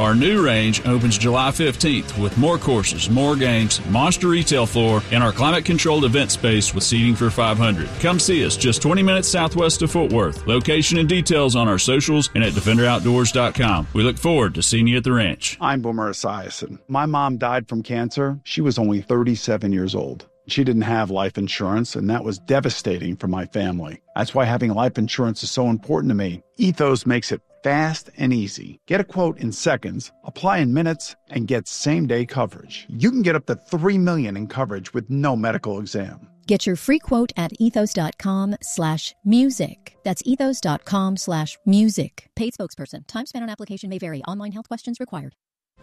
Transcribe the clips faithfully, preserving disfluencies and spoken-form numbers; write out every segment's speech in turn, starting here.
Our new range opens July fifteenth with more courses, more games, monster retail floor, and our climate-controlled event space with seating for five hundred. Come see us just twenty minutes southwest of Fort Worth. Location and details on our socials and at defender outdoors dot com. We look forward to seeing you at the ranch. I'm Boomer Esiason. My mom died from cancer. She was only thirty-seven years old. She didn't have life insurance, and that was devastating for my family. That's why having life insurance is so important to me. Ethos makes it fast and easy. Get a quote in seconds, apply in minutes, and get same-day coverage. You can get up to three million dollars in coverage with no medical exam. Get your free quote at ethos.com slash music. That's ethos.com slash music. Paid spokesperson. Time spent on application may vary. Online health questions required.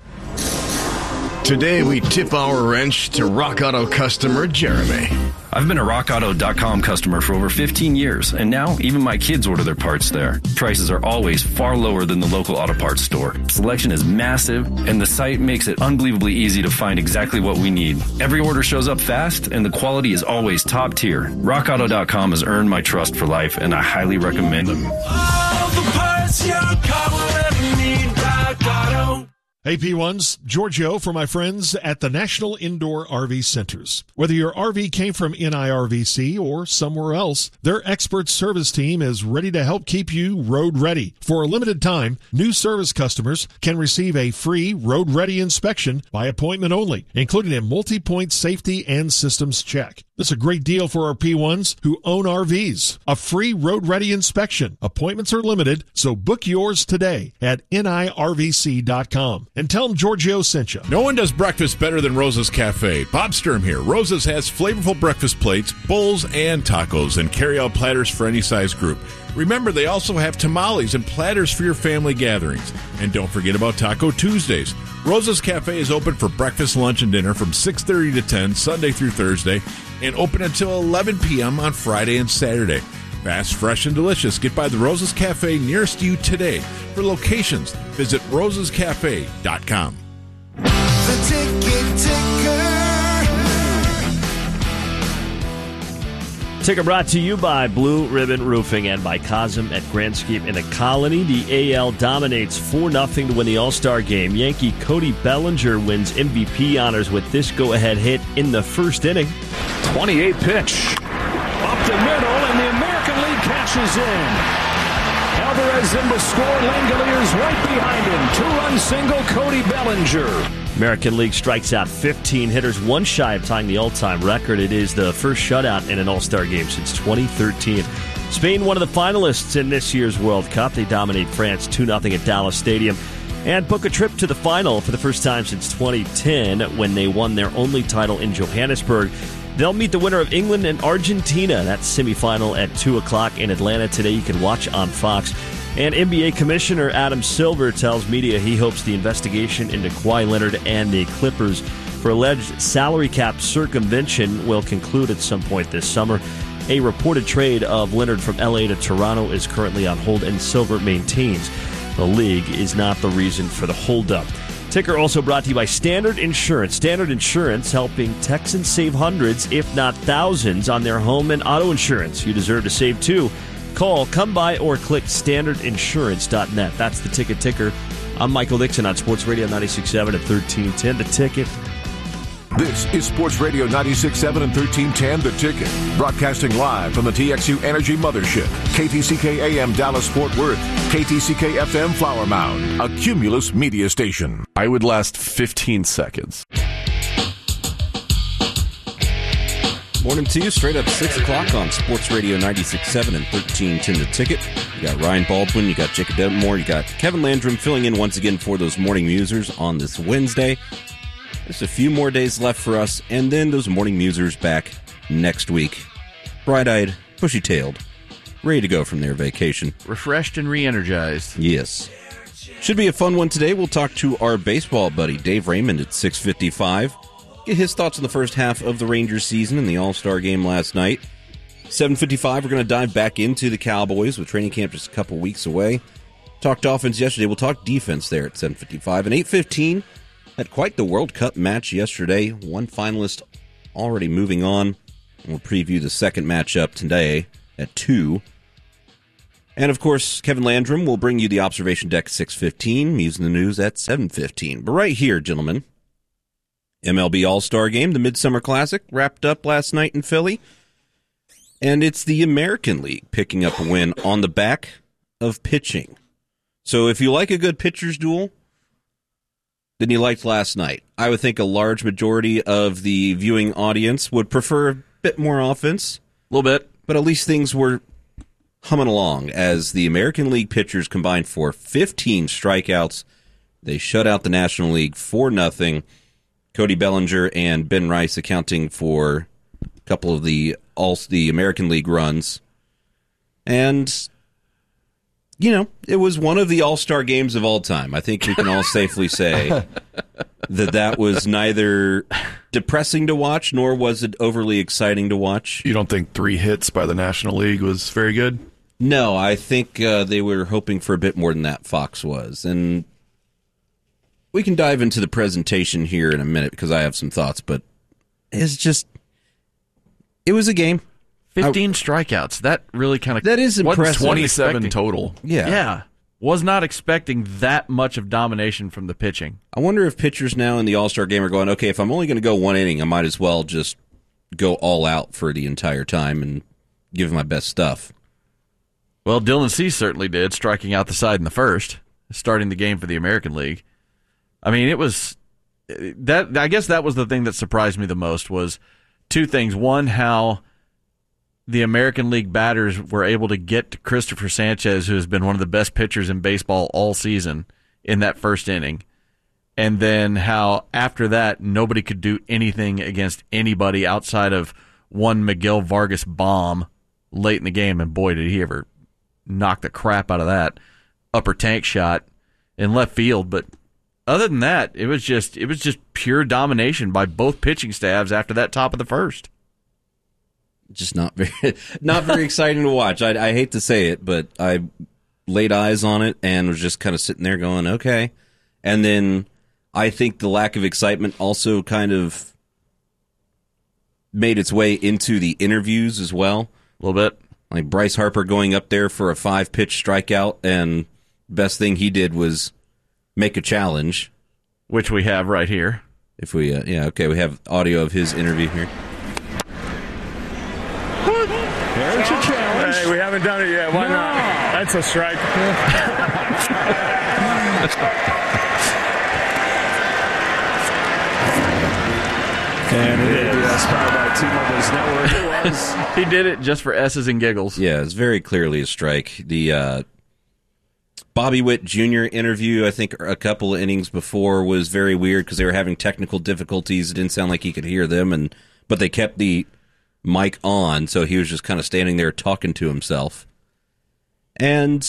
Today, we tip our wrench to Rock Auto customer Jeremy. I've been a rock auto dot com customer for over fifteen years, and now even my kids order their parts there. Prices are always far lower than the local auto parts store. Selection is massive, and the site makes it unbelievably easy to find exactly what we need. Every order shows up fast, and the quality is always top tier. rock auto dot com has earned my trust for life, and I highly recommend them. All the parts your car will ever need, Rock Auto. Hey, P ones, Giorgio for my friends at the National Indoor R V Centers. Whether your R V came from N I R V C or somewhere else, their expert service team is ready to help keep you road ready. For a limited time, new service customers can receive a free road ready inspection by appointment only, including a multi-point safety and systems check. This is a great deal for our P ones who own R Vs. A free road ready inspection. Appointments are limited, so book yours today at N I R V C dot com. And tell them Giorgio sent you. No one does breakfast better than Rosa's Cafe. Bob Sturm here. Rosa's has flavorful breakfast plates, bowls, and tacos, and carry-out platters for any size group. Remember, they also have tamales and platters for your family gatherings. And don't forget about Taco Tuesdays. Rosa's Cafe is open for breakfast, lunch, and dinner from six thirty to ten, Sunday through Thursday, and open until eleven p.m. on Friday and Saturday. Fast, fresh, and delicious. Get by the Rosa's Cafe nearest you today. For locations, visit rosas cafe dot com. The Ticket Ticker. Ticker brought to you by Blue Ribbon Roofing and by Cosm at Grandscape in the Colony. The A L dominates four nothing to win the All-Star game. Yankee Cody Bellinger wins M V P honors with this go-ahead hit in the first inning. twenty-eight pitch. Up the middle, and the American League cashes in. Alvarez in to score. Langoliers right behind him. Two-run single, Cody Bellinger. American League strikes out fifteen hitters, one shy of tying the all-time record. It is the first shutout in an All-Star game since twenty thirteen. Spain, one of the finalists in this year's World Cup. They dominate France two nothing at Dallas Stadium and book a trip to the final for the first time since twenty ten when they won their only title in Johannesburg. They'll meet the winner of England and Argentina. That's semifinal at two o'clock in Atlanta today. You can watch on Fox. And N B A Commissioner Adam Silver tells media he hopes the investigation into Kawhi Leonard and the Clippers for alleged salary cap circumvention will conclude at some point this summer. A reported trade of Leonard from L A to Toronto is currently on hold, and Silver maintains the league is not the reason for the holdup. Ticker also brought to you by Standard Insurance. Standard Insurance helping Texans save hundreds, if not thousands, on their home and auto insurance. You deserve to save too. Call, come by, or click standard insurance dot net. That's the Ticket Ticker. I'm Michael Dixon on Sports Radio ninety-six point seven and thirteen ten. The Ticket. This is Sports Radio ninety-six point seven and thirteen ten, The Ticket. Broadcasting live from the T X U Energy Mothership. K T C K A M Dallas Fort Worth. K T C K F M Flower Mound. A Cumulus media station. I would last fifteen seconds. Morning to you, straight up six o'clock on Sports Radio ninety-six point seven and thirteen ten The Ticket. You got Ryan Baldwin, you got Jacob Denmore, you got Kevin Landrum filling in once again for those morning musers on this Wednesday. Just a few more days left for us, and then those morning musers back next week. Bright-eyed, bushy-tailed, ready to go from their vacation. Refreshed and re-energized. Yes. Should be a fun one today. We'll talk to our baseball buddy, Dave Raymond, at six fifty-five. Get his thoughts on the first half of the Rangers season and the All-Star game last night. seven fifty-five, we're going to dive back into the Cowboys with training camp just a couple weeks away. Talked offense yesterday. We'll talk defense there at seven fifty-five. And eight fifteen, had quite the World Cup match yesterday. One finalist already moving on. We'll preview the second matchup today at two. And, of course, Kevin Landrum will bring you the observation deck at six fifteen, Muse in the News at seven fifteen. But right here, gentlemen, M L B All-Star Game, the Midsummer Classic, wrapped up last night in Philly. And it's the American League picking up a win on the back of pitching. So if you like a good pitcher's duel, then you liked last night. I would think a large majority of the viewing audience would prefer a bit more offense. A little bit. But at least things were humming along as the American League pitchers combined for fifteen strikeouts. They shut out the National League four nothing. Cody Bellinger and Ben Rice accounting for a couple of the all the American League runs. And, you know, it was one of the all-star games of all time. I think we can all safely say that that was neither depressing to watch, nor was it overly exciting to watch. You don't think three hits by the National League was very good? No, I think uh, they were hoping for a bit more than that, Fox was. And we can dive into the presentation here in a minute because I have some thoughts, but it's just, it was a game. fifteen I, strikeouts. That really kind of... That is impressive. twenty-seven total. Yeah. Yeah. Was not expecting that much of domination from the pitching. I wonder if pitchers now in the All-Star game are going, okay, if I'm only going to go one inning, I might as well just go all out for the entire time and give my best stuff. Well, Dylan Cease certainly did, striking out the side in the first, starting the game for the American League. I mean, it was... that. I guess that was the thing that surprised me the most was two things. One, how the American League batters were able to get to Christopher Sanchez, who has been one of the best pitchers in baseball all season, in that first inning. And then how, after that, nobody could do anything against anybody outside of one Miguel Vargas bomb late in the game. And boy, did he ever knock the crap out of that upper tank shot in left field. But other than that, it was just it was just pure domination by both pitching staffs after that top of the first. Just not very, not very exciting to watch. I, I hate to say it, but I laid eyes on it and was just kind of sitting there going, okay. And then I think the lack of excitement also kind of made its way into the interviews as well. A little bit. Like Bryce Harper going up there for a five-pitch strikeout, and best thing he did was make a challenge. Which we have right here. If we, uh, yeah, okay, we have audio of his interview here. There's a challenge. Hey, we haven't done it yet. Why no. not? That's a strike. And it is powered by T-Mobile's network. It was. He did it just for S's and giggles. Yeah, it's very clearly a strike. The uh, Bobby Witt Junior interview, I think a couple of innings before, was very weird because they were having technical difficulties. It didn't sound like he could hear them, and but they kept the mic on, so he was just kind of standing there talking to himself. And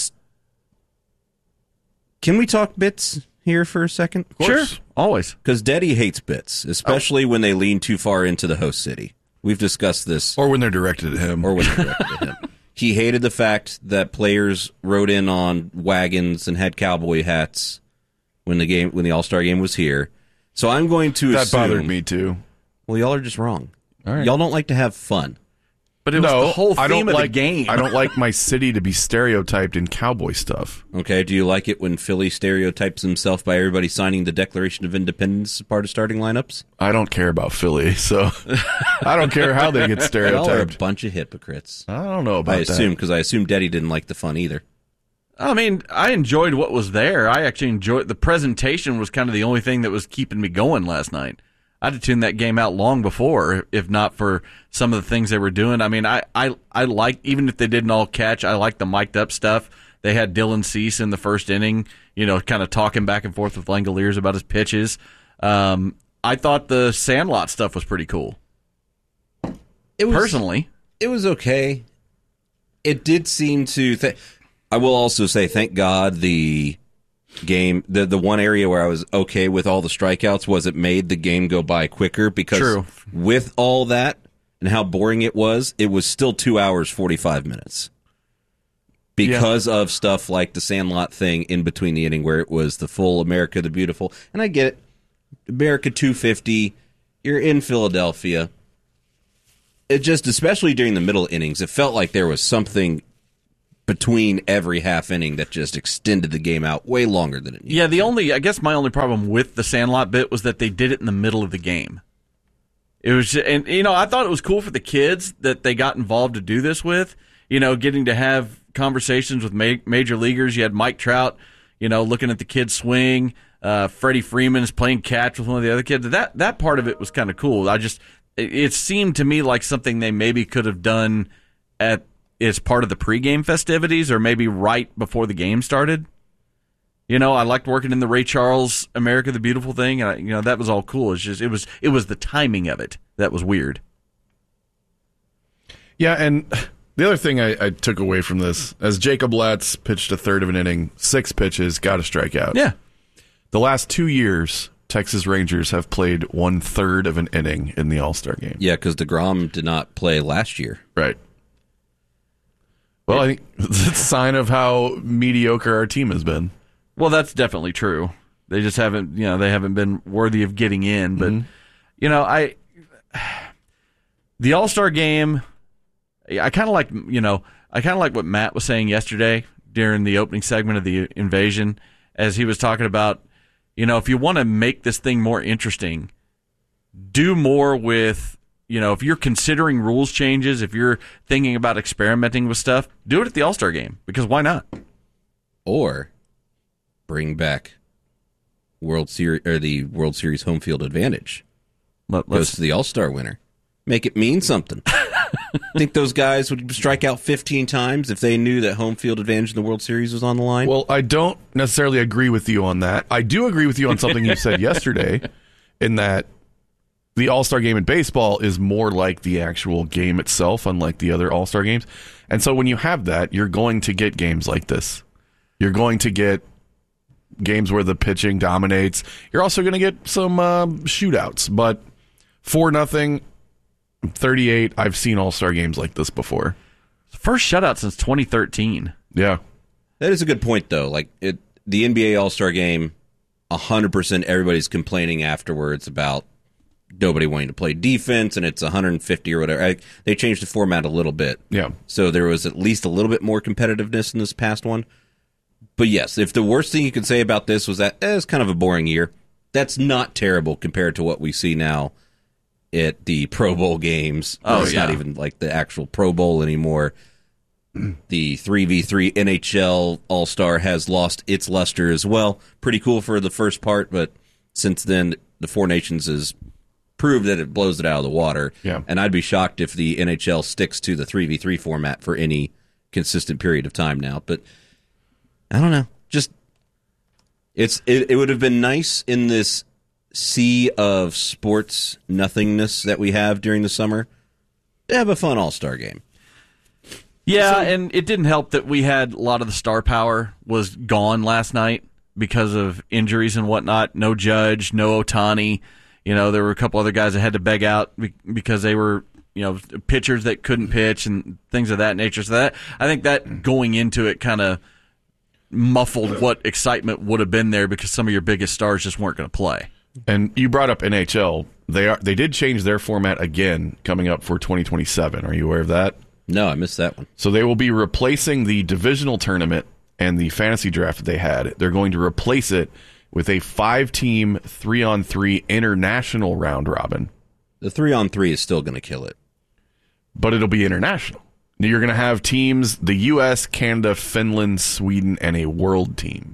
can we talk bits here for a second? Of course. Sure, always. Because Deddy hates bits, especially oh. when they lean too far into the host city. We've discussed this. Or when they're directed at him. Or when they're directed at him. He hated the fact that players rode in on wagons and had cowboy hats when the game, when the All-Star game was here. So I'm going to that assume... That bothered me, too. Well, y'all are just wrong. All right. Y'all don't like to have fun. But it was no, the whole theme I don't of like, the game. I don't like my city to be stereotyped in cowboy stuff. Okay, do you like it when Philly stereotypes himself by everybody signing the Declaration of Independence as part of starting lineups? I don't care about Philly, so I don't care how they get stereotyped. Y'all are a bunch of hypocrites. I don't know about I that. I assume, because I assume Deddy didn't like the fun either. I mean, I enjoyed what was there. I actually enjoyed the presentation was kind of the only thing that was keeping me going last night. I'd have tuned that game out long before, if not for some of the things they were doing. I mean, I, I, I liked, even if they didn't all catch, I liked the mic'd up stuff. They had Dylan Cease in the first inning, you know, kind of talking back and forth with Langoliers about his pitches. Um, I thought the Sandlot stuff was pretty cool. It was, Personally. It was okay. It did seem to... Th- I will also say, thank God, the... game the the one area where I was okay with all the strikeouts was it made the game go by quicker, because True. with all that and how boring it was, it was still two hours forty-five minutes because yeah. of stuff like the Sandlot thing in between the inning where it was the full America the Beautiful. And I get it, America two fifty, you're in Philadelphia. It just, especially during the middle innings, it felt like there was something between every half inning that just extended the game out way longer than it needed. Yeah, the only I guess my only problem with the Sandlot bit was that they did it in the middle of the game. It was, just, and you know, I thought it was cool for the kids that they got involved to do this with. You know, getting to have conversations with ma- major leaguers. You had Mike Trout, you know, looking at the kids swing. Uh, Freddie Freeman is playing catch with one of the other kids. That that part of it was kind of cool. I just, it, it seemed to me like something they maybe could have done at as part of the pregame festivities, or maybe right before the game started. You know, I liked working in the Ray Charles America the Beautiful thing, and I, you know that was all cool. It's just it was it was the timing of it that was weird. Yeah, and the other thing I, I took away from this, as Jacob Latz pitched a third of an inning, six pitches, got a strikeout. Yeah. The last two years, Texas Rangers have played one third of an inning in the All-Star game. Yeah, because DeGrom did not play last year. Right. Well, I think it's a sign of how mediocre our team has been. Well, that's definitely true. They just haven't, you know, they haven't been worthy of getting in. But, mm-hmm. you know, I, the All-Star game, I kind of like, you know, I kind of like what Matt was saying yesterday during the opening segment of the Invasion, as he was talking about, you know, if you want to make this thing more interesting, do more with, you know, if you're considering rules changes, if you're thinking about experimenting with stuff, do it at the All-Star game, because why not? Or bring back World Series or the World Series home field advantage. Let, Goes to the All-Star winner. Make it mean something. Think those guys would strike out fifteen times if they knew that home field advantage in the World Series was on the line? Well, I don't necessarily agree with you on that. I do agree with you on something you said yesterday, in that the All-Star game in baseball is more like the actual game itself, unlike the other All-Star games. And so when you have that, you're going to get games like this. You're going to get games where the pitching dominates. You're also going to get some uh, shootouts. But four nothing, thirty-eight, I've seen All-Star games like this before. First shutout since twenty thirteen. Yeah. That is a good point, though. Like it, the N B A All-Star game, one hundred percent everybody's complaining afterwards about nobody wanting to play defense, and it's one hundred fifty or whatever. I, they changed the format a little bit. Yeah. So there was at least a little bit more competitiveness in this past one. But yes, if the worst thing you could say about this was that eh, it's kind of a boring year, that's not terrible compared to what we see now at the Pro Bowl games. Oh, it's yeah. not even like the actual Pro Bowl anymore. The three v three N H L All-Star has lost its luster as well. Pretty cool for the first part, but since then, the Four Nations has proved that it blows it out of the water. Yeah. And I'd be shocked if the N H L sticks to the three v three format for any consistent period of time now. But I don't know. Just it's it, it would have been nice in this sea of sports nothingness that we have during the summer to have a fun All-Star game. Yeah, So- and it didn't help that we had a lot of the star power was gone last night because of injuries and whatnot. No Judge, no Ohtani. You know, there were a couple other guys that had to beg out be- because they were, you know, pitchers that couldn't pitch and things of that nature. So that I think that going into it kind of muffled what excitement would have been there because some of your biggest stars just weren't going to play. And you brought up N H L. They are they did change their format again coming up for twenty twenty-seven. Are you aware of that? No, I missed that one. So they will be replacing the divisional tournament and the fantasy draft that they had. They're going to replace it with a five-team, three-on-three international round robin. The three-on-three is still going to kill it. But it'll be international. You're going to have teams, the U S, Canada, Finland, Sweden, and a world team.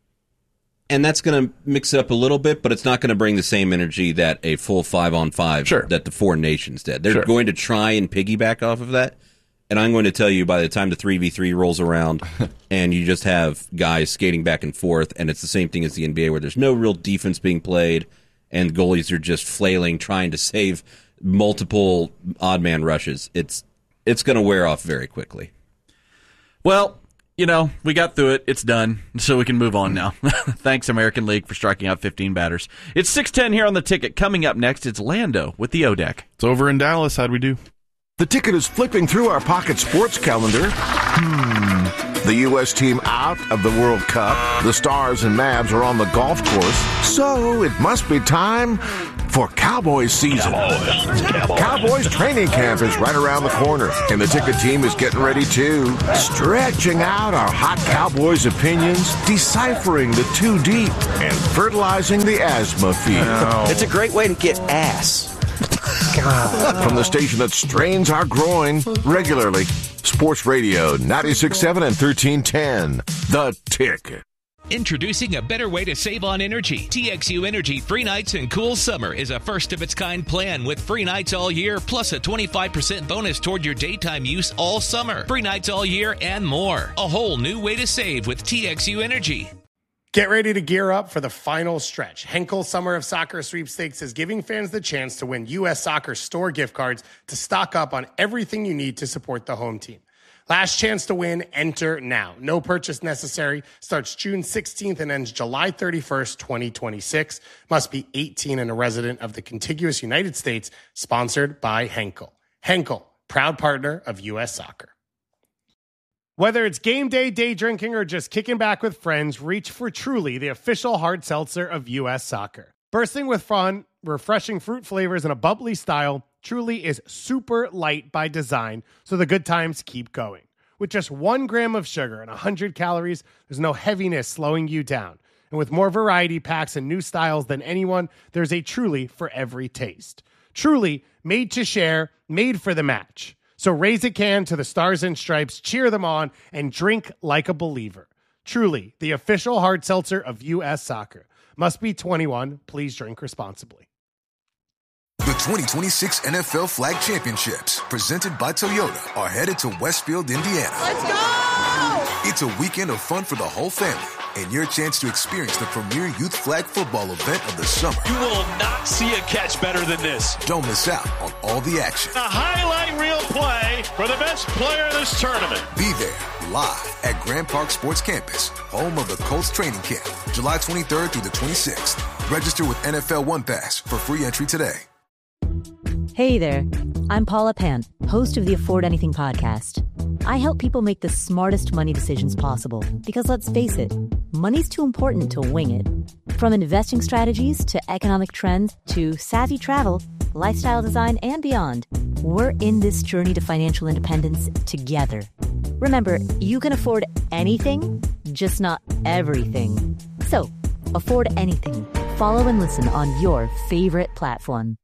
And that's going to mix it up a little bit, but it's not going to bring the same energy that a full five-on-five Sure. that the Four Nations did. They're Sure. going to try and piggyback off of that. And I'm going to tell you, by the time the three v three rolls around and you just have guys skating back and forth, and it's the same thing as the N B A where there's no real defense being played, and goalies are just flailing, trying to save multiple odd-man rushes, it's it's going to wear off very quickly. Well, you know, we got through it. It's done, so we can move on now. Thanks, American League, for striking out fifteen batters. It's six ten here on the ticket. Coming up next, it's Lando with the O-Deck. It's over in Dallas. How'd we do? The Ticket is flipping through our pocket sports calendar. Hmm. The U S team out of the World Cup. The Stars and Mavs are on the golf course. So it must be time for Cowboys season. Cowboys. Cowboys. Cowboys training camp is right around the corner, and the Ticket team is getting ready too. Stretching out our hot Cowboys opinions, deciphering the too deep, and fertilizing the asthma field. No. It's a great way to get ass. God. From the station that strains our groin regularly, Sports Radio ninety-six point seven and thirteen ten. The Ticket. Introducing a better way to save on energy. T X U Energy Free Nights and Cool Summer is a first-of-its-kind plan with free nights all year, plus a twenty-five percent bonus toward your daytime use all summer. Free nights all year and more. A whole new way to save with T X U Energy. Get ready to gear up for the final stretch. Henkel Summer of Soccer Sweepstakes is giving fans the chance to win U S Soccer store gift cards to stock up on everything you need to support the home team. Last chance to win, enter now. No purchase necessary. Starts June sixteenth and ends July thirty-first, twenty twenty-six. Must be eighteen and a resident of the contiguous United States. Sponsored by Henkel. Henkel, proud partner of U S Soccer. Whether it's game day, day drinking, or just kicking back with friends, reach for Truly, the official hard seltzer of U S Soccer. Bursting with fun, refreshing fruit flavors, and a bubbly style, Truly is super light by design, so the good times keep going. With just one gram of sugar and one hundred calories, there's no heaviness slowing you down. And with more variety packs and new styles than anyone, there's a Truly for every taste. Truly, made to share, made for the match. So raise a can to the Stars and Stripes, cheer them on, and drink like a believer. Truly, the official hard seltzer of U S Soccer. Must be twenty-one. Please drink responsibly. The twenty twenty-six N F L Flag Championships, presented by Toyota, are headed to Westfield, Indiana. Let's go! It's a weekend of fun for the whole family, and your chance to experience the premier youth flag football event of the summer. You will not see a catch better than this. Don't miss out on all the action. A highlight reel play for the best player in this tournament. Be there, live at Grand Park Sports Campus, home of the Colts training camp, July twenty-third through the twenty-sixth. Register with N F L One Pass for free entry today. Hey there, I'm Paula Pan, host of the Afford Anything podcast. I help people make the smartest money decisions possible because, let's face it, money's too important to wing it. From investing strategies to economic trends to savvy travel, lifestyle design, and beyond, we're in this journey to financial independence together. Remember, you can afford anything, just not everything. So, afford anything. Follow and listen on your favorite platform.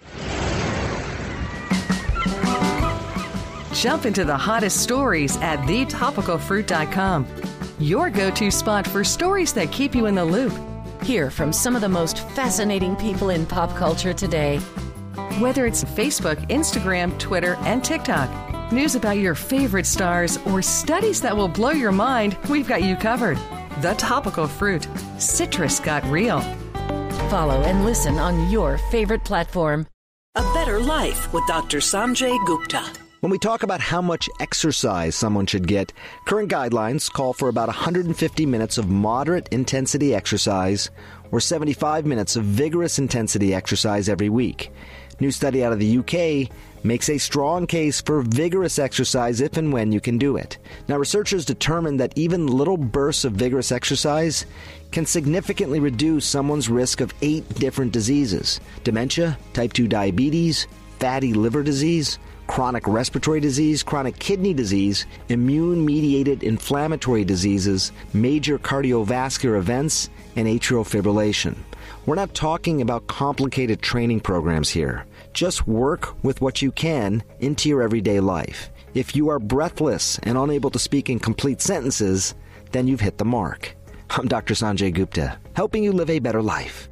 Jump into the hottest stories at the topical fruit dot com. Your go-to spot for stories that keep you in the loop. Hear from some of the most fascinating people in pop culture today. Whether it's Facebook, Instagram, Twitter, and TikTok, news about your favorite stars, or studies that will blow your mind, we've got you covered. The Topical Fruit. Citrus got real. Follow and listen on your favorite platform. A Better Life with Doctor Sanjay Gupta. When we talk about how much exercise someone should get, current guidelines call for about one hundred fifty minutes of moderate intensity exercise or seventy-five minutes of vigorous intensity exercise every week. New study out of the U K makes a strong case for vigorous exercise if and when you can do it. Now, researchers determined that even little bursts of vigorous exercise can significantly reduce someone's risk of eight different diseases: dementia, type two diabetes, fatty liver disease, chronic respiratory disease, chronic kidney disease, immune-mediated inflammatory diseases, major cardiovascular events, and atrial fibrillation. We're not talking about complicated training programs here. Just work with what you can into your everyday life. If you are breathless and unable to speak in complete sentences, then you've hit the mark. I'm Doctor Sanjay Gupta, helping you live a better life.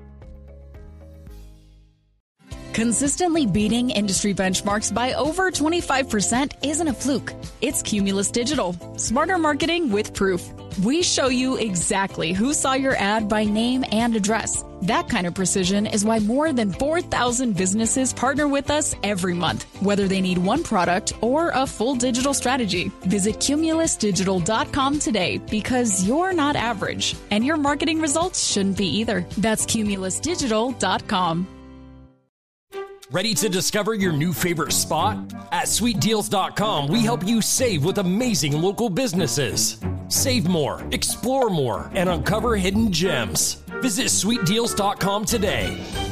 Consistently beating industry benchmarks by over twenty-five percent isn't a fluke. It's Cumulus Digital. Smarter marketing with proof. We show you exactly who saw your ad by name and address. That kind of precision is why more than four thousand businesses partner with us every month, whether they need one product or a full digital strategy. Visit Cumulus Digital dot com today because you're not average, and your marketing results shouldn't be either. That's Cumulus Digital dot com. Ready to discover your new favorite spot? At sweet deals dot com, we help you save with amazing local businesses. Save more, explore more, and uncover hidden gems. Visit sweet deals dot com today.